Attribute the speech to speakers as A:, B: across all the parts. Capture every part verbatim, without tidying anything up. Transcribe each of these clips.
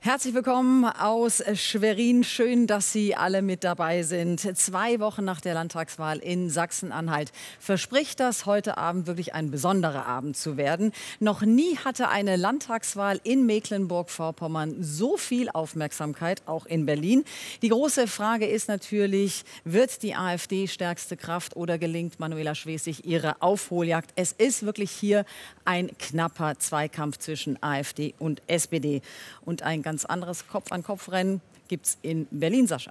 A: Herzlich willkommen aus Schwerin. Schön, dass Sie alle mit dabei sind. Zwei Wochen nach der Landtagswahl in Sachsen-Anhalt verspricht das heute Abend wirklich ein besonderer Abend zu werden. Noch nie hatte eine Landtagswahl in Mecklenburg-Vorpommern so viel Aufmerksamkeit, auch in Berlin. Die große Frage ist natürlich, wird die AfD stärkste Kraft oder gelingt Manuela Schwesig ihre Aufholjagd? Es ist wirklich hier ein knapper Zweikampf zwischen AfD und S P D. Und ein ganz anderes Kopf-an-Kopf-Rennen gibt es in Berlin, Sascha.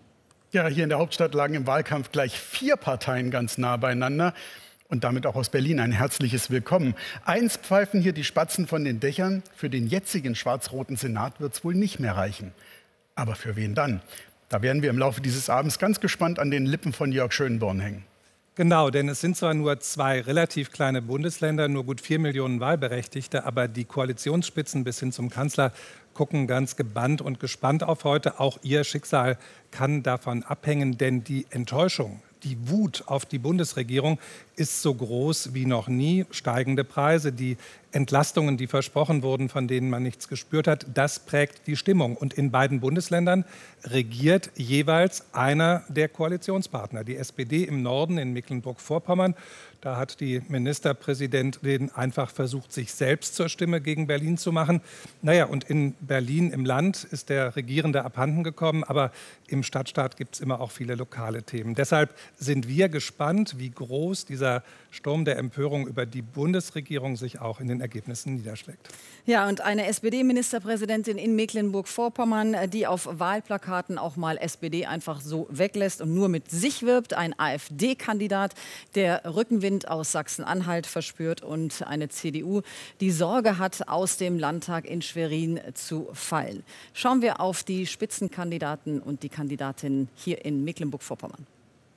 B: Ja, hier in der Hauptstadt lagen im Wahlkampf gleich vier Parteien ganz nah beieinander. Und damit auch aus Berlin ein herzliches Willkommen. Eins pfeifen hier die Spatzen von den Dächern. Für den jetzigen schwarz-roten Senat wird es wohl nicht mehr reichen. Aber für wen dann? Da werden wir im Laufe dieses Abends ganz gespannt an den Lippen von Jörg Schönborn hängen.
C: Genau, denn es sind zwar nur zwei relativ kleine Bundesländer, nur gut vier Millionen Wahlberechtigte, aber die Koalitionsspitzen bis hin zum Kanzler gucken ganz gebannt und gespannt auf heute. Auch ihr Schicksal kann davon abhängen, denn die Enttäuschung, die Wut auf die Bundesregierung ist so groß wie noch nie. Steigende Preise, die Entlastungen, die versprochen wurden, von denen man nichts gespürt hat, das prägt die Stimmung. Und in beiden Bundesländern regiert jeweils einer der Koalitionspartner. Die S P D im Norden in Mecklenburg-Vorpommern. Da hat die Ministerpräsidentin einfach versucht, sich selbst zur Stimme gegen Berlin zu machen. Naja, und in Berlin im Land ist der Regierende abhanden gekommen. Aber im Stadtstaat gibt es immer auch viele lokale Themen. Deshalb sind wir gespannt, wie groß dieser Sturm der Empörung über die Bundesregierung sich auch in den Ergebnissen niederschlägt.
A: Ja, und eine S P D-Ministerpräsidentin in Mecklenburg-Vorpommern, die auf Wahlplakaten auch mal S P D einfach so weglässt und nur mit sich wirbt. Ein AfD-Kandidat, der Rückenwind aus Sachsen-Anhalt verspürt und eine C D U, die Sorge hat, aus dem Landtag in Schwerin zu fallen. Schauen wir auf die Spitzenkandidaten und die Kandidatinnen hier in Mecklenburg-Vorpommern.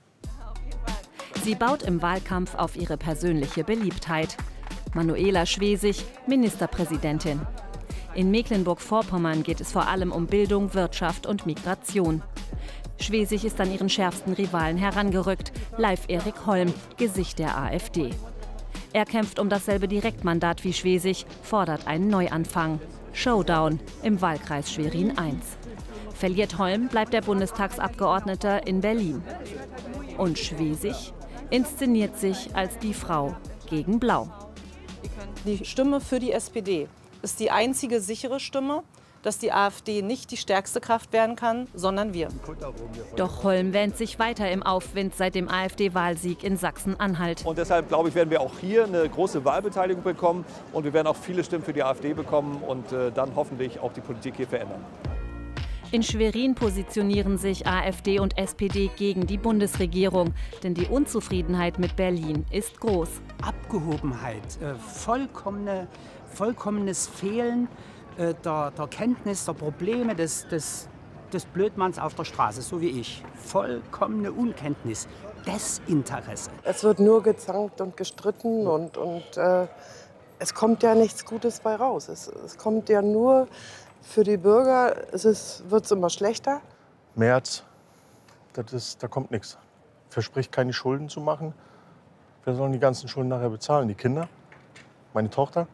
D: Sie baut im Wahlkampf auf ihre persönliche Beliebtheit. Manuela Schwesig, Ministerpräsidentin. In Mecklenburg-Vorpommern geht es vor allem um Bildung, Wirtschaft und Migration. Schwesig ist an ihren schärfsten Rivalen herangerückt, Leif Erik Holm, Gesicht der AfD. Er kämpft um dasselbe Direktmandat wie Schwesig, fordert einen Neuanfang. Showdown im Wahlkreis Schwerin eins. Verliert Holm, bleibt der Bundestagsabgeordnete in Berlin. Und Schwesig inszeniert sich als die Frau gegen Blau.
E: Die Stimme für die S P D ist die einzige sichere Stimme, dass die AfD nicht die stärkste Kraft werden kann, sondern wir.
D: Doch Holm wähnt sich weiter im Aufwind seit dem AfD-Wahlsieg in Sachsen-Anhalt.
F: Und deshalb, glaube ich, werden wir auch hier eine große Wahlbeteiligung bekommen. Und wir werden auch viele Stimmen für die AfD bekommen und äh, dann hoffentlich auch die Politik hier verändern.
D: In Schwerin positionieren sich AfD und S P D gegen die Bundesregierung. Denn die Unzufriedenheit mit Berlin ist groß.
G: Abgehobenheit, äh, vollkommene, vollkommenes Fehlen äh, der, der Kenntnis der Probleme des, des, des Blödmanns auf der Straße, so wie ich. Vollkommene Unkenntnis, Desinteresse.
H: Es wird nur gezankt und gestritten und, und äh, es kommt ja nichts Gutes bei raus. Es, es kommt ja nur... Für die Bürger wird es immer schlechter.
I: März, das ist, da kommt nichts. Verspricht keine Schulden zu machen. Wer sollen die ganzen Schulden nachher bezahlen? Die Kinder? Meine Tochter?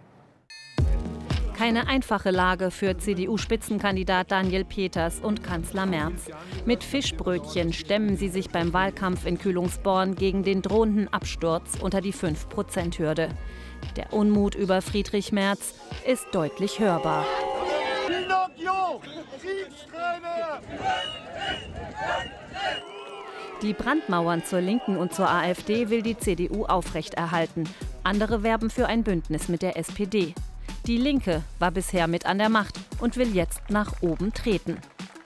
D: Keine einfache Lage für C D U-Spitzenkandidat Daniel Peters und Kanzler Merz. Mit Fischbrötchen stemmen sie sich beim Wahlkampf in Kühlungsborn gegen den drohenden Absturz unter die fünf Prozent Hürde. Der Unmut über Friedrich Merz ist deutlich hörbar. Die Brandmauern zur Linken und zur AfD will die C D U aufrechterhalten. Andere werben für ein Bündnis mit der S P D. Die Linke war bisher mit an der Macht und will jetzt nach oben treten.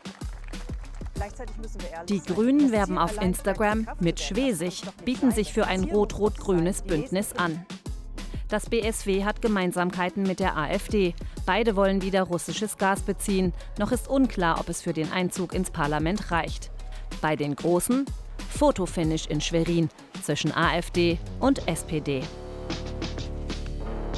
D: Die Grünen werben auf Instagram mit Schwesig, bieten sich für ein rot-rot-grünes Bündnis an. Das B S W hat Gemeinsamkeiten mit der AfD. Beide wollen wieder russisches Gas beziehen. Noch ist unklar, ob es für den Einzug ins Parlament reicht. Bei den Großen Fotofinish in Schwerin zwischen AfD und S P D.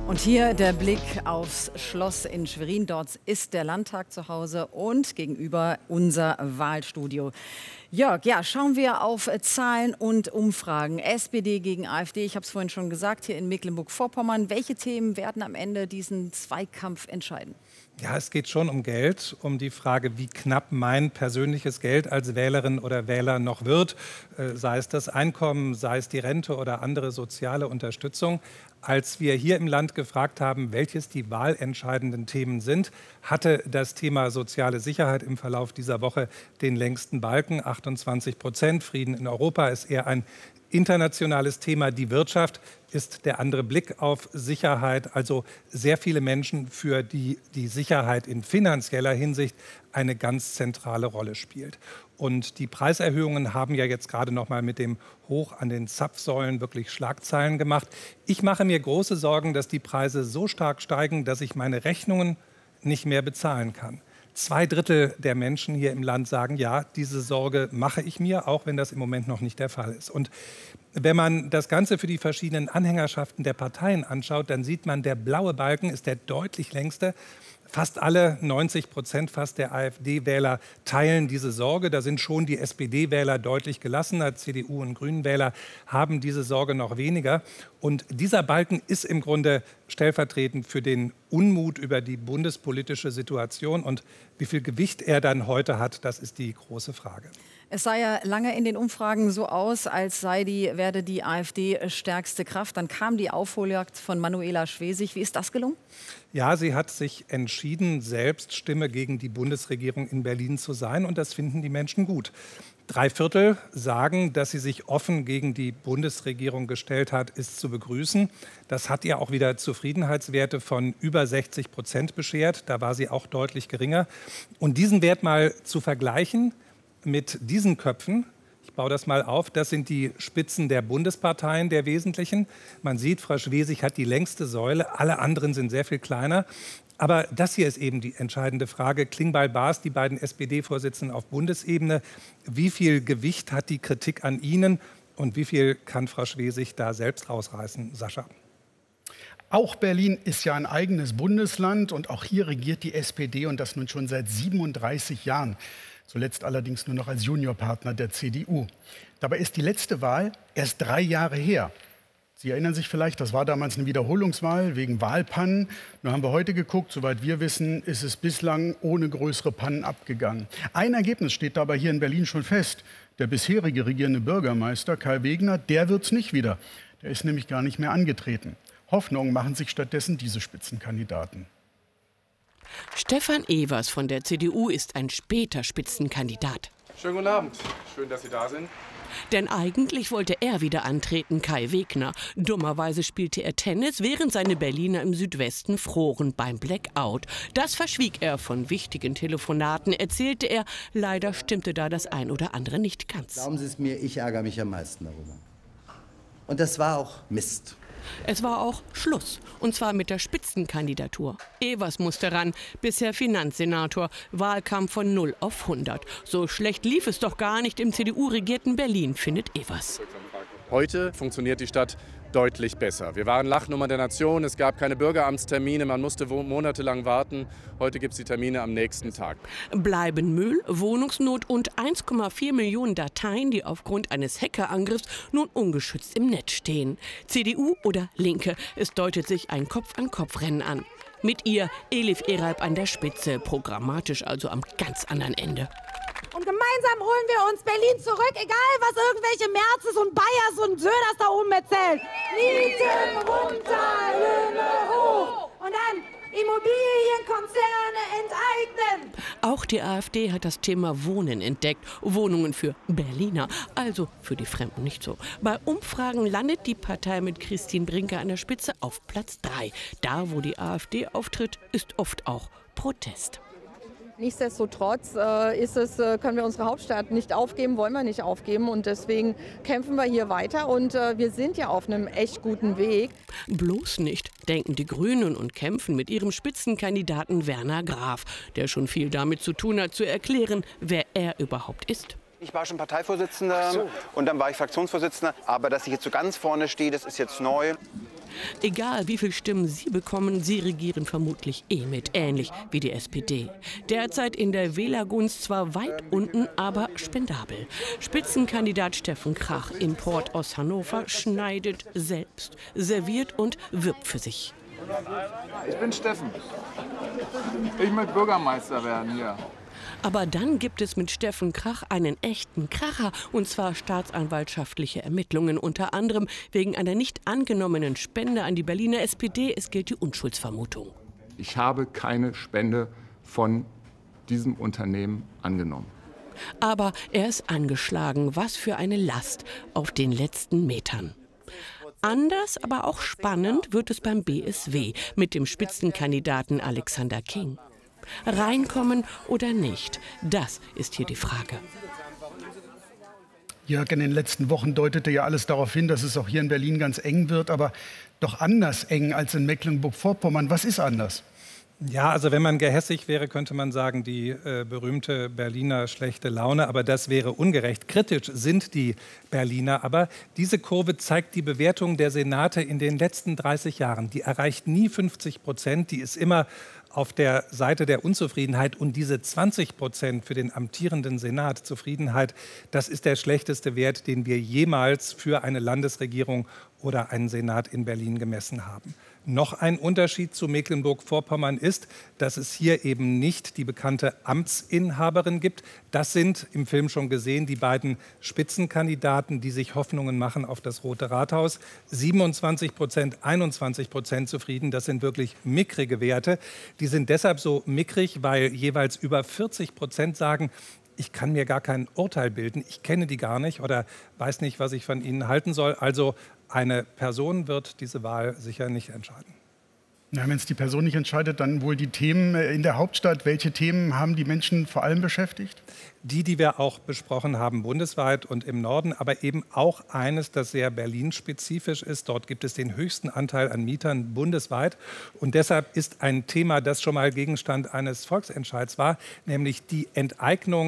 A: Und hier der Blick aufs Schloss in Schwerin. Dort ist der Landtag zu Hause und gegenüber unser Wahlstudio. Jörg, ja, schauen wir auf Zahlen und Umfragen. S P D gegen AfD, ich habe es vorhin schon gesagt, hier in Mecklenburg-Vorpommern. Welche Themen werden am Ende diesen Zweikampf entscheiden?
C: Ja, es geht schon um Geld, um die Frage, wie knapp mein persönliches Geld als Wählerin oder Wähler noch wird, äh, sei es das Einkommen, sei es die Rente oder andere soziale Unterstützung. Als wir hier im Land gefragt haben, welches die wahlentscheidenden Themen sind, hatte das Thema soziale Sicherheit im Verlauf dieser Woche den längsten Balken, achtundzwanzig Prozent. Frieden in Europa ist eher ein internationales Thema. Die Wirtschaft ist der andere Blick auf Sicherheit. Also sehr viele Menschen, für die die Sicherheit in finanzieller Hinsicht eine ganz zentrale Rolle spielt. Und die Preiserhöhungen haben ja jetzt gerade noch mal mit dem Hoch an den Zapfsäulen wirklich Schlagzeilen gemacht. Ich mache mir große Sorgen, dass die Preise so stark steigen, dass ich meine Rechnungen nicht mehr bezahlen kann. Zwei Drittel der Menschen hier im Land sagen, ja, diese Sorge mache ich mir, auch wenn das im Moment noch nicht der Fall ist. Und wenn man das Ganze für die verschiedenen Anhängerschaften der Parteien anschaut, dann sieht man, der blaue Balken ist der deutlich längste. Fast alle, neunzig Prozent fast der AfD-Wähler teilen diese Sorge. Da sind schon die S P D-Wähler deutlich gelassener. C D U- und Grünen-Wähler haben diese Sorge noch weniger. Und dieser Balken ist im Grunde stellvertretend für den Unmut über die bundespolitische Situation. Und wie viel Gewicht er dann heute hat, das ist die große Frage.
A: Es sah ja lange in den Umfragen so aus, als sei die, werde die AfD stärkste Kraft. Dann kam die Aufholjagd von Manuela Schwesig. Wie ist das gelungen?
C: Ja, sie hat sich entschieden, selbst Stimme gegen die Bundesregierung in Berlin zu sein. Und das finden die Menschen gut. Drei Viertel sagen, dass sie sich offen gegen die Bundesregierung gestellt hat, ist zu begrüßen. Das hat ihr auch wieder Zufriedenheitswerte von über sechzig Prozent beschert. Da war sie auch deutlich geringer. Und diesen Wert mal zu vergleichen mit diesen Köpfen, ich baue das mal auf, das sind die Spitzen der Bundesparteien, der wesentlichen. Man sieht, Frau Schwesig hat die längste Säule, alle anderen sind sehr viel kleiner. Aber das hier ist eben die entscheidende Frage. Klingbeil-Bas, die beiden S P D-Vorsitzenden auf Bundesebene. Wie viel Gewicht hat die Kritik an Ihnen und wie viel kann Frau Schwesig da selbst rausreißen, Sascha?
B: Auch Berlin ist ja ein eigenes Bundesland und auch hier regiert die S P D und das nun schon seit siebenunddreißig Jahren. Zuletzt allerdings nur noch als Juniorpartner der C D U. Dabei ist die letzte Wahl erst drei Jahre her. Sie erinnern sich vielleicht, das war damals eine Wiederholungswahl wegen Wahlpannen. Nur haben wir heute geguckt, soweit wir wissen, ist es bislang ohne größere Pannen abgegangen. Ein Ergebnis steht dabei hier in Berlin schon fest. Der bisherige regierende Bürgermeister Kai Wegner, der wird es nicht wieder. Der ist nämlich gar nicht mehr angetreten. Hoffnung machen sich stattdessen diese Spitzenkandidaten.
J: Stefan Evers von der C D U ist ein später Spitzenkandidat.
K: Schönen guten Abend. Schön, dass Sie da sind.
J: Denn eigentlich wollte er wieder antreten, Kai Wegner. Dummerweise spielte er Tennis, während seine Berliner im Südwesten froren beim Blackout. Das verschwieg er. Von wichtigen Telefonaten erzählte er. Leider stimmte da das ein oder andere nicht ganz.
L: Glauben Sie es mir, ich ärgere mich am meisten darüber. Und das war auch Mist.
J: Es war auch Schluss, und zwar mit der Spitzenkandidatur. Evers musste ran, bisher Finanzsenator, Wahlkampf von null auf hundert. So schlecht lief es doch gar nicht im C D U-regierten Berlin, findet Evers.
K: Heute funktioniert die Stadt deutlich besser. Wir waren Lachnummer der Nation, es gab keine Bürgeramtstermine, man musste monatelang warten. Heute gibt es die Termine am nächsten Tag.
J: Bleiben Müll, Wohnungsnot und eins Komma vier Millionen Dateien, die aufgrund eines Hackerangriffs nun ungeschützt im Netz stehen. C D U oder Linke, es deutet sich ein Kopf-an-Kopf-Rennen an. Mit ihr Elif Eralp an der Spitze, programmatisch also am ganz anderen Ende.
M: Und gemeinsam holen wir uns Berlin zurück, egal was irgendwelche Merzes und Bayers und Söders da oben erzählen. Mieten runter, Löhne hoch und dann Immobilienkonzerne enteignen.
J: Auch die AfD hat das Thema Wohnen entdeckt. Wohnungen für Berliner, also für die Fremden nicht so. Bei Umfragen landet die Partei mit Christine Brinker an der Spitze auf Platz drei. Da, wo die AfD auftritt, ist oft auch Protest.
N: Nichtsdestotrotz äh, ist es, äh, können wir unsere Hauptstadt nicht aufgeben, wollen wir nicht aufgeben. Und deswegen kämpfen wir hier weiter. Und äh, wir sind ja auf einem echt guten Weg.
J: Bloß nicht, denken die Grünen und kämpfen mit ihrem Spitzenkandidaten Werner Graf, der schon viel damit zu tun hat, zu erklären, wer er überhaupt ist.
O: Ich war schon Parteivorsitzender so. Und dann war ich Fraktionsvorsitzender. Aber dass ich jetzt so ganz vorne stehe, das ist jetzt neu.
J: Egal, wie viele Stimmen Sie bekommen, Sie regieren vermutlich eh mit, ähnlich wie die S P D. Derzeit in der Wählergunst zwar weit unten, aber spendabel. Spitzenkandidat Steffen Krach, Import aus Hannover, schneidet selbst, serviert und wirbt für sich.
O: Ich bin Steffen. Ich möchte Bürgermeister werden hier.
J: Aber dann gibt es mit Steffen Krach einen echten Kracher, und zwar staatsanwaltschaftliche Ermittlungen, unter anderem wegen einer nicht angenommenen Spende an die Berliner S P D. Es gilt die Unschuldsvermutung.
O: Ich habe keine Spende von diesem Unternehmen angenommen.
J: Aber er ist angeschlagen. Was für eine Last auf den letzten Metern. Anders, aber auch spannend wird es beim B S W mit dem Spitzenkandidaten Alexander King. Reinkommen oder nicht? Das ist hier die Frage.
B: Jörg, in den letzten Wochen deutete ja alles darauf hin, dass es auch hier in Berlin ganz eng wird, aber doch anders eng als in Mecklenburg-Vorpommern. Was ist anders?
C: Ja, also wenn man gehässig wäre, könnte man sagen, die äh, berühmte Berliner schlechte Laune. Aber das wäre ungerecht. Kritisch sind die Berliner. Aber diese Kurve zeigt die Bewertung der Senate in den letzten dreißig Jahren. Die erreicht nie fünfzig Prozent. Die ist immer auf der Seite der Unzufriedenheit. Und diese zwanzig Prozent für den amtierenden Senat Zufriedenheit, das ist der schlechteste Wert, den wir jemals für eine Landesregierung oder einen Senat in Berlin gemessen haben. Noch ein Unterschied zu Mecklenburg-Vorpommern ist, dass es hier eben nicht die bekannte Amtsinhaberin gibt. Das sind im Film schon gesehen die beiden Spitzenkandidaten, die sich Hoffnungen machen auf das Rote Rathaus. siebenundzwanzig Prozent, einundzwanzig Prozent zufrieden. Das sind wirklich mickrige Werte. Die sind deshalb so mickrig, weil jeweils über vierzig Prozent sagen, ich kann mir gar kein Urteil bilden, ich kenne die gar nicht oder weiß nicht, was ich von ihnen halten soll. Also eine Person wird diese Wahl sicher nicht entscheiden.
B: Wenn es die Person nicht entscheidet, dann wohl die Themen in der Hauptstadt. Welche Themen haben die Menschen vor allem beschäftigt?
C: Die, die wir auch besprochen haben, bundesweit und im Norden, aber eben auch eines, das sehr Berlin-spezifisch ist. Dort gibt es den höchsten Anteil an Mietern bundesweit. Und deshalb ist ein Thema, das schon mal Gegenstand eines Volksentscheids war, nämlich die Enteignung